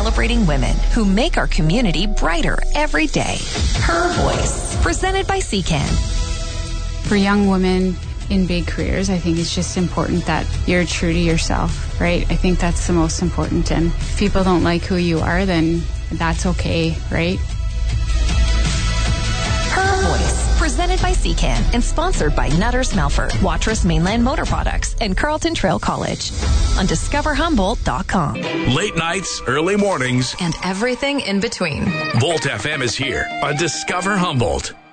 celebrating women who make our community brighter every day. Her Voice, presented by CCAN. For young women in big careers, I think it's just important that you're true to yourself, right? I think that's the most important. And if people don't like who you are, then that's okay, right? Her Voice, presented by CCAN and sponsored by Nutters Melford, Watrous Mainland Motor Products, and Carleton Trail College on discoverhumboldt.com. Late nights, early mornings, and everything in between. Volt FM is here on Discover Humboldt.